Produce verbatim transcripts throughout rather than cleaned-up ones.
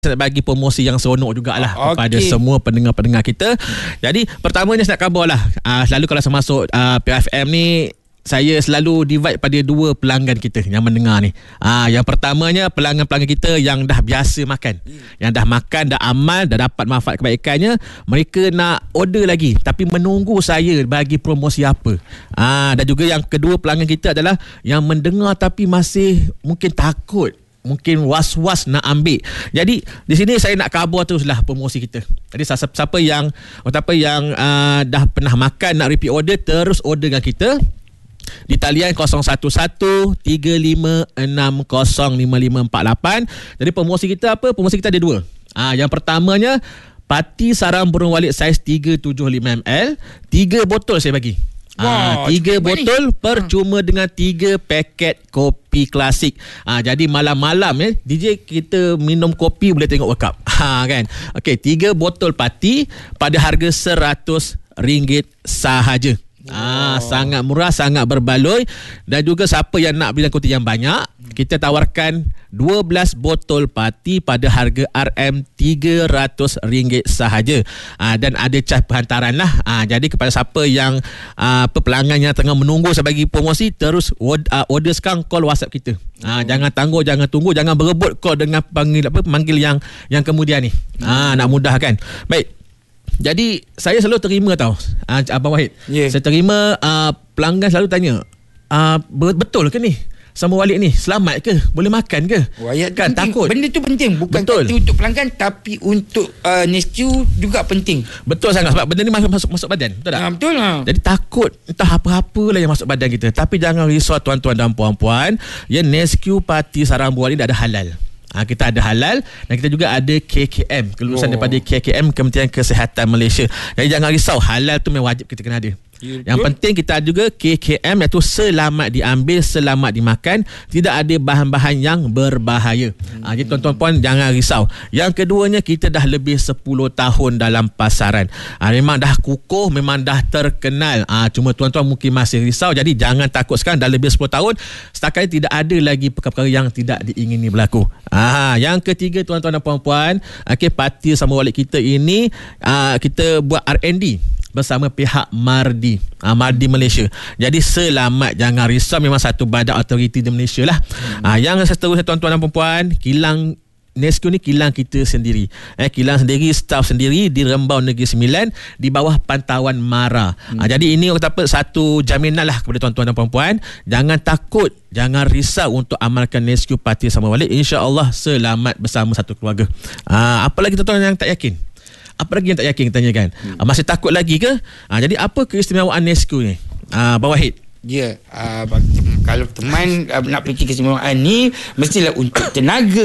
bagi promosi yang seronok jugalah okay. kepada semua pendengar-pendengar kita. Jadi pertamanya saya nak khabar lah, uh, selalu kalau saya masuk uh, P F M ni, saya selalu divide pada dua pelanggan kita yang mendengar ni. Ah, yang pertamanya pelanggan-pelanggan kita yang dah biasa makan, hmm. yang dah makan, dah amal, dah dapat manfaat kebaikannya, mereka nak order lagi tapi menunggu saya bagi promosi apa. Ah, dan juga yang kedua pelanggan kita adalah yang mendengar tapi masih mungkin takut, mungkin was-was nak ambil. Jadi di sini saya nak khabar teruslah promosi kita. Jadi siapa yang siapa yang uh, dah pernah makan nak repeat order, terus order dengan kita di talian kosong satu satu tiga lima enam kosong lima lima empat lapan. Jadi promosi kita apa? Promosi kita ada dua. Ah, yang pertamanya pati sarang burung walit saiz tiga tujuh lima mililiter, tiga botol saya bagi. Ah, tiga botol ni percuma hmm. dengan tiga paket kopi klasik. Ah, jadi malam-malam eh D J kita minum kopi boleh tengok World Cup. Ha kan. Okey, tiga botol pati pada harga seratus ringgit sahaja. Ah, sangat murah, sangat berbaloi. Dan juga siapa yang nak beli kuanti yang banyak, kita tawarkan dua belas botol pati pada harga R M tiga ratus ringgit sahaja. Ah, dan ada cas penghantaran lah. Ah, jadi kepada siapa yang ah, pelanggan yang tengah menunggu saya bagi promosi, terus order, ah, order sekarang, call WhatsApp kita. Ah, jangan tangguh, jangan tunggu, jangan berebut call dengan panggil apa panggil yang yang kemudian ni. Ah, nak mudahkan. Baik. Jadi saya selalu terima tau, uh, Abang Wahid. Yeah. Saya terima uh, pelanggan selalu tanya, uh, betul ke ni? Sama Walid ni selamat ke? Boleh makan ke? Wayat kan penting. Takut. Benda tu penting, bukan kata untuk pelanggan tapi untuk uh, Nescu juga penting. Betul sangat, sebab benda ni masuk masuk, masuk badan. Betul tak? Ha, betul lah. Jadi takut entah apa-apa lah yang masuk badan kita. Tapi jangan risau tuan-tuan dan puan-puan, ya, Nescu pati sarang buah ni dah ada halal. Ha, kita ada halal dan kita juga ada K K M, kelulusan oh. daripada K K M, Kementerian Kesihatan Malaysia. Jadi jangan risau, halal tu memang wajib kita kena ada. Ya, yang betul. Penting kita ada juga K K M, iaitu selamat diambil, selamat dimakan, tidak ada bahan-bahan yang berbahaya. Hmm. Ha, jadi tuan-tuan puan jangan risau. Yang keduanya, kita dah lebih sepuluh tahun dalam pasaran. Ha, memang dah kukuh, memang dah terkenal. Ha, cuma tuan-tuan mungkin masih risau. Jadi jangan takut, sekarang dah lebih sepuluh tahun. Setakat ini tidak ada lagi perkara-perkara yang tidak diingini berlaku. Ha, yang ketiga tuan-tuan dan puan-puan, okay, parti sama walid kita ini uh, kita buat R and D bersama pihak Mardi, uh, Mardi Malaysia. Jadi selamat, jangan risau, memang satu badan autoriti di Malaysia lah. Hmm. Uh, yang seterusnya tuan-tuan dan puan-puan, kilang Nescu ni kilang kita sendiri. Eh, kilang sendiri, staf sendiri di Rembau Negeri Sembilan di bawah pantauan MARA. Hmm. Uh, jadi ini orang kata satu jaminan lah kepada tuan-tuan dan puan-puan. Jangan takut, jangan risau untuk amalkan Nescu Pati Sama Walid. InsyaAllah selamat bersama satu keluarga. Uh, apa lagi tuan-tuan yang tak yakin? Apa lagi yang tak yakin tanya kan? Hmm. Uh, masih takut lagi ke? Uh, jadi apa keistimewaan Nescu ni? Uh, Abang Wahid. Ya, yeah, uh, kalau teman uh, nak pergi keistimewaan ni, mestilah untuk tenaga,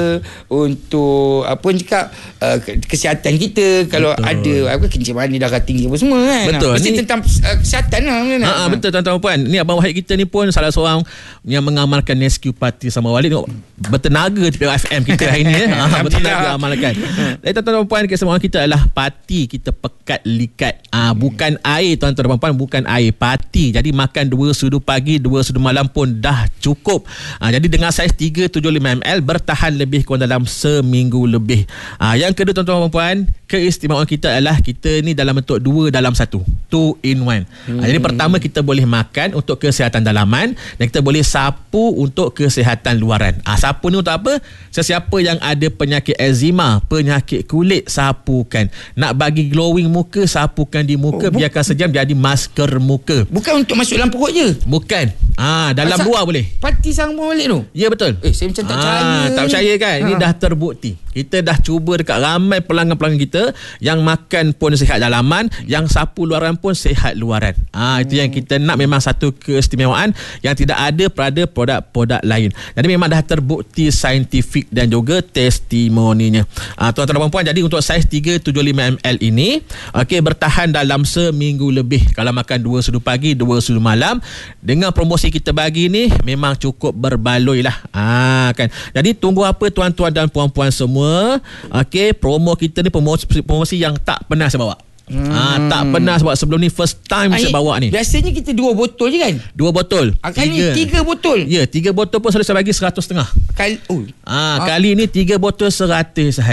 untuk apa pun cakap, uh, kesihatan kita. Kalau betul. Ada apa kencing mani, darah tinggi apa semua kan. Betul. Mesti ni tentang uh, kesihatan lah. Kan? Ha, ha, betul tuan-tuan puan. Ni Abang Wahid kita ni pun salah seorang yang mengamalkan Nescu Pati Sama Walid. Bertenaga di P F M kita hari ni. Ha, bertenaga amalkan. Jadi tuan-tuan puan, keistimewaan kita adalah pati kita pekat likat. Ha, bukan air tuan-tuan dan puan, bukan air, pati. Jadi makan dua sudu pagi, dua sudu malam pun dah cukup. Ha, jadi dengan saiz tiga tujuh lima mililiter bertahan lebih kurang dalam seminggu lebih. Ha, yang kedua tuan-tuan dan puan, keistimewaan kita adalah kita ni dalam bentuk dua dalam satu, two in one. Hmm. Ha, jadi pertama kita boleh makan untuk kesihatan dalaman dan kita boleh sapu untuk kesihatan luaran. Ha, sapu ni untuk apa? Sesiapa yang ada penyakit eczema, penyakit kulit, sapukan. Nak bagi glowing muka, sapukan di muka, oh, biarkan sejam jadi masker muka. Bukan untuk masuk dalam perut je. Bukan. Ah, dalam Asal luar boleh. Pati sarang burung walit tu. Ya, betul. Eh, saya macam tak percaya. Ah, tak percaya kan? Ha. Ini dah terbukti. Kita dah cuba dekat ramai pelanggan-pelanggan kita yang makan pun sihat dalaman, yang sapu luaran pun sihat luaran. Ah, hmm. itu yang kita nak, memang satu keistimewaan yang tidak ada pada produk-produk lain. Jadi memang dah terbukti saintifik dan juga testimoninya. Ah, tuan-tuan dan puan-puan, jadi untuk saiz tiga tujuh lima mililiter ini, okey, bertahan dalam seminggu lebih. Kalau makan dua sudu pagi, dua sudu malam, dengan promosi kita bagi ni memang cukup berbaloi lah. Ah, kan. Jadi tunggu apa tuan-tuan dan puan-puan semua? Okey, promo kita ni promosi, promosi yang tak pernah saya bawa. Hmm. Ah, tak pernah sebab sebelum ni first time ah, saya bawa ni. Biasanya kita dua botol je kan? Dua botol. Ah, kali tiga. ni tiga botol. Ya, tiga botol pun selalu saya bagi seratus setengah. Kali, oh. ah, ah, kali ni tiga botol seratus sahaja.